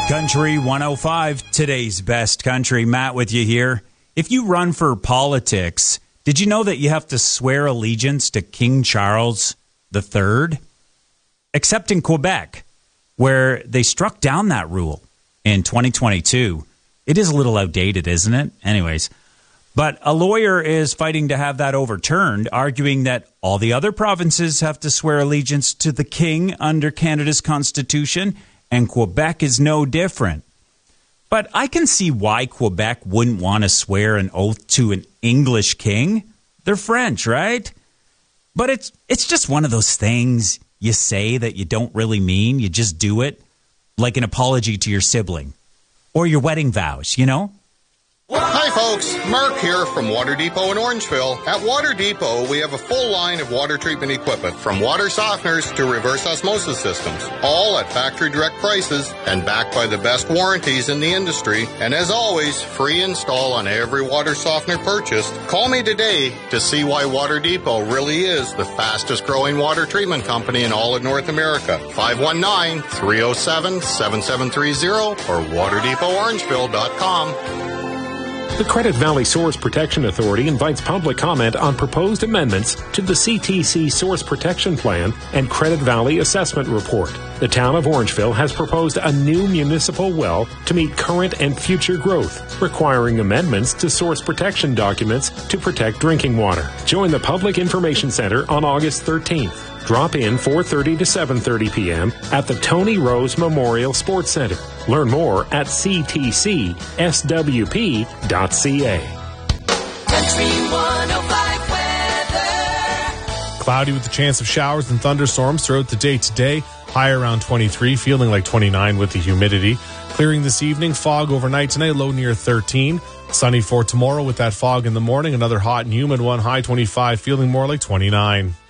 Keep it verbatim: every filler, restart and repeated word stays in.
Country one oh five, today's best country. Matt with you here. If you run for politics, did you know that you have to swear allegiance to King Charles the Third? Except in Quebec, where they struck down that rule in twenty twenty-two. It is a little outdated, isn't it? Anyways, but a lawyer is fighting to have that overturned, arguing that all the other provinces have to swear allegiance to the king under Canada's Constitution, and Quebec is no different. But I can see why Quebec wouldn't want to swear an oath to an English king. They're French, right? But it's it's just one of those things you say that you don't really mean. You just do it, like an apology to your sibling or your wedding vows, you know? Hi folks, Mark here from Water Depot in Orangeville. At Water Depot, we have a full line of water treatment equipment, from water softeners to reverse osmosis systems, all at factory direct prices and backed by the best warranties in the industry. And as always, free install on every water softener purchased. Call me today to see why Water Depot really is the fastest growing water treatment company in all of North America. five one nine, three oh seven, seven seven three oh or water depot orangeville dot com. The Credit Valley Source Protection Authority invites public comment on proposed amendments to the C T C Source Protection Plan and Credit Valley Assessment Report. The town of Orangeville has proposed a new municipal well to meet current and future growth, requiring amendments to source protection documents to protect drinking water. Join the Public Information Center on August thirteenth. Drop in four thirty to seven thirty p.m. at the Tony Rose Memorial Sports Center. Learn more at c t c s w p dot c a. Country one oh five weather. Cloudy with the chance of showers and thunderstorms throughout the day today. High around twenty-three, feeling like twenty-nine with the humidity. Clearing this evening, fog overnight tonight, low near thirteen. Sunny for tomorrow with that fog in the morning. Another hot and humid one, high twenty-five, feeling more like twenty-nine.